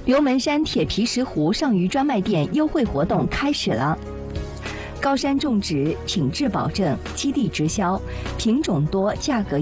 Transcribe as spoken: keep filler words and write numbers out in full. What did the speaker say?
刘门山铁皮石斛上虞专卖店优惠活动开始了。高山种植，品质保证，基地直销，品种多，价格